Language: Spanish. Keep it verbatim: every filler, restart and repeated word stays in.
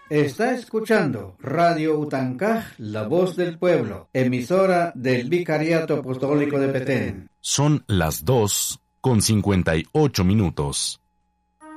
Está escuchando Radio Utancaj, La Voz del Pueblo, emisora del Vicariato Apostólico de Petén. Son las dos con cincuenta y ocho minutos.